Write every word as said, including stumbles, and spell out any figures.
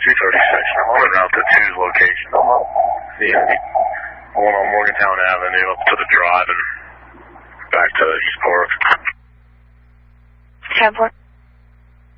two thirty-six. I'm on route to two's location. Yeah. One on Morgantown Avenue up to the drive and back to East Park. ten four.